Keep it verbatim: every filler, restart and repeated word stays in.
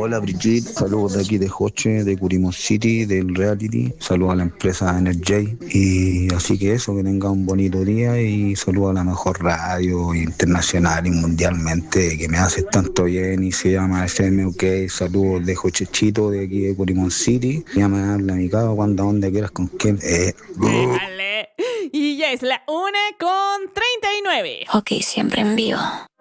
Hola Brigitte, saludos de aquí de Joche, de Curimon City, del reality, saludos a la empresa Energy y así que eso, que tenga un bonito día y saludos a la mejor radio internacional y mundialmente que me hace tanto bien y se llama F M U K, saludos de Jochechito de aquí de Curimon City, llámame a mi casa cuando donde quieras con quien eh, Déjale. Y ya es la una con treinta y nueve. Ok, siempre en vivo.